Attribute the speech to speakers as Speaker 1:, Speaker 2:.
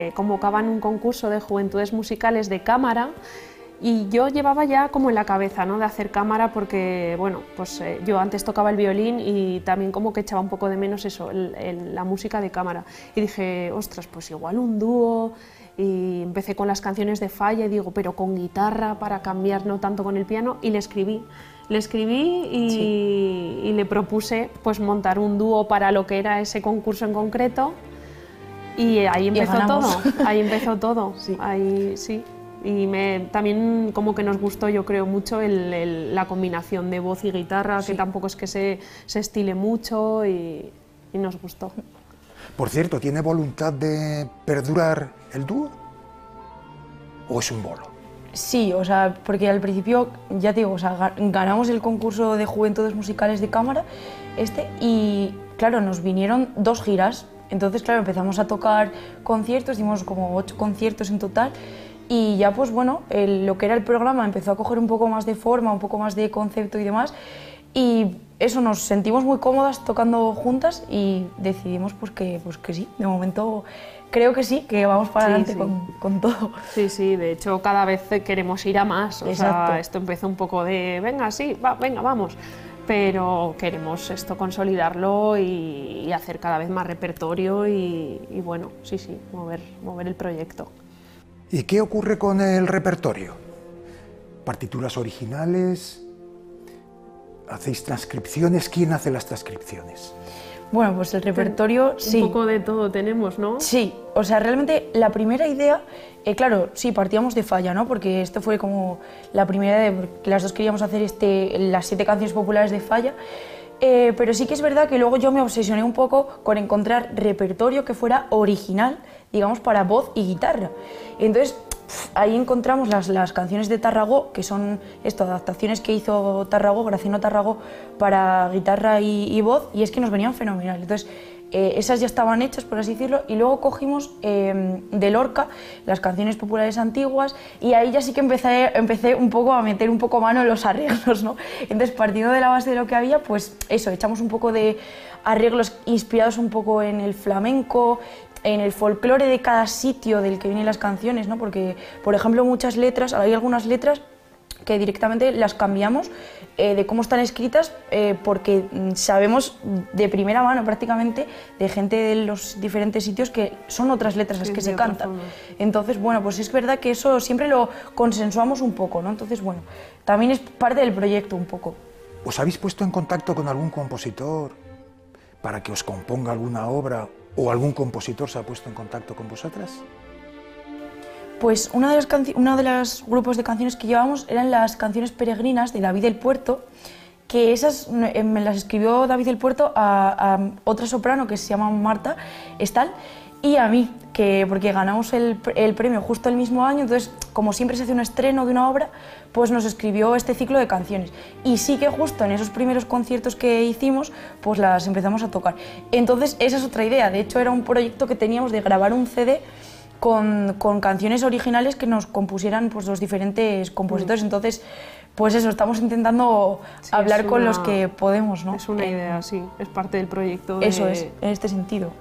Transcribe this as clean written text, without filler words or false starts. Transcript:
Speaker 1: Convocaban un concurso de juventudes musicales de cámara y yo llevaba ya como en la cabeza, ¿no?, de hacer cámara porque, bueno, pues yo antes tocaba el violín y también como que echaba un poco de menos eso, la música de cámara. Y dije, ostras, pues igual un dúo, y empecé con las canciones de Falla y digo, pero con guitarra para cambiar, no tanto con el piano, y le escribí y le propuse pues montar un dúo para lo que era ese concurso en concreto. Y ahí empezó todo,
Speaker 2: Sí.
Speaker 1: Ahí sí. Y también como que nos gustó, yo creo, mucho la combinación de voz y guitarra,
Speaker 2: Sí.
Speaker 1: que tampoco es que se estile mucho y nos gustó.
Speaker 3: Por cierto, ¿tiene voluntad de perdurar el dúo? ¿O es un bolo?
Speaker 2: Sí, o sea, porque al principio, ya te digo, o sea, ganamos el concurso de juventudes musicales de cámara y claro, nos vinieron 2 giras. Entonces, claro, empezamos a tocar conciertos, dimos como 8 conciertos en total y ya pues bueno, lo que era el programa empezó a coger un poco más de forma, un poco más de concepto y demás, y eso, nos sentimos muy cómodas tocando juntas y decidimos pues que sí, de momento creo que sí, que vamos para adelante. Con todo.
Speaker 1: Sí, sí, de hecho cada vez queremos ir a más, o sea, esto empezó un poco de venga, sí, venga, vamos. Pero queremos esto consolidarlo y hacer cada vez más repertorio y bueno, sí, mover el proyecto.
Speaker 3: ¿Y qué ocurre con el repertorio? ¿Partituras originales? ¿Hacéis transcripciones? ¿Quién hace las transcripciones?
Speaker 2: Bueno, pues el repertorio, sí.
Speaker 1: Un poco de todo tenemos, ¿no?
Speaker 2: Sí, o sea, realmente la primera idea, claro, sí, partíamos de Falla, ¿no? Porque esto fue como la primera idea, porque las dos queríamos hacer las 7 canciones populares de Falla, pero sí que es verdad que luego yo me obsesioné un poco con encontrar repertorio que fuera original, digamos, para voz y guitarra. Entonces, ahí encontramos las canciones de Tarragó, que son adaptaciones que hizo Graciano Tarragó para guitarra y voz, y es que nos venían fenomenal. Entonces, esas ya estaban hechas, por así decirlo, y luego cogimos de Lorca las canciones populares antiguas, y ahí ya sí que empecé un poco a meter un poco mano en los arreglos, ¿no? Entonces, partiendo de la base de lo que había, pues eso, echamos un poco de arreglos inspirados un poco en el flamenco, en el folclore de cada sitio del que vienen las canciones, ¿no? Porque, por ejemplo, hay algunas letras que directamente las cambiamos de cómo están escritas porque sabemos de primera mano prácticamente de gente de los diferentes sitios que son otras letras las que se cantan. Entonces, bueno, pues es verdad que eso siempre lo consensuamos un poco, ¿no? Entonces, bueno, también es parte del proyecto un poco.
Speaker 3: ¿Os habéis puesto en contacto con algún compositor para que os componga alguna obra? ¿O algún compositor se ha puesto en contacto con vosotras?
Speaker 2: Pues uno de los grupos de canciones que llevamos eran las canciones peregrinas de David del Puerto, que esas me las escribió David del Puerto a otra soprano que se llama Marta Estal y a mí, porque ganamos el premio justo el mismo año, entonces como siempre se hace un estreno de una obra, pues nos escribió este ciclo de canciones. Y sí que justo en esos primeros conciertos que hicimos, pues las empezamos a tocar. Entonces esa es otra idea, de hecho era un proyecto que teníamos de grabar un CD con canciones originales que nos compusieran pues los diferentes compositores, entonces pues eso, estamos intentando hablar con los que podemos, ¿no?
Speaker 1: Es una idea, sí, es parte del proyecto.
Speaker 2: Eso es, en este sentido.